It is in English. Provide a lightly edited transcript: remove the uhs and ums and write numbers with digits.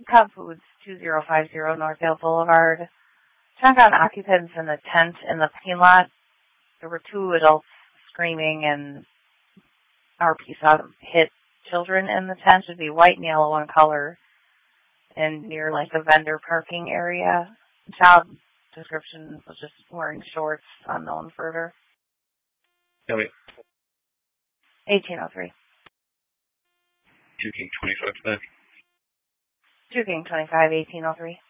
Cub Foods, 2050 Northdale Boulevard. Check on occupants in the tent in the parking lot. There were 2 adults screaming, and RP saw them hit children in the tent. Should be white and yellow in color, and near like the vendor parking area. Child description was just wearing shorts, unknown further. Yeah, wait. 1803. 2 King 25 then. 2 King 25, 1803.